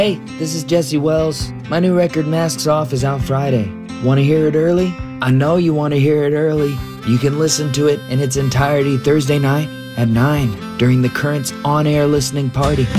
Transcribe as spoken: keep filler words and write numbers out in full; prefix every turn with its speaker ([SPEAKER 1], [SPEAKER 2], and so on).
[SPEAKER 1] Hey, this is Jesse Wells. My new record, Masks Off, is out Friday. Want to hear it early? I know you want to hear it early. You can listen to it in its entirety Thursday night at nine during the Currents on-air listening party.